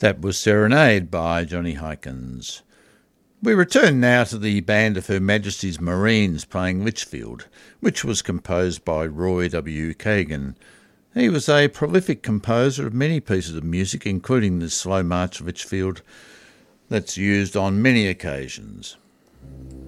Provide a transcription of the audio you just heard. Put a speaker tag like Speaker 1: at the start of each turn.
Speaker 1: That was Serenade by Johnny Hykins. We return now to the band of Her Majesty's Marines playing Litchfield, which was composed by Roy W. Kagan. He was a prolific composer of many pieces of music, including the Slow March of Litchfield, that's used on many occasions.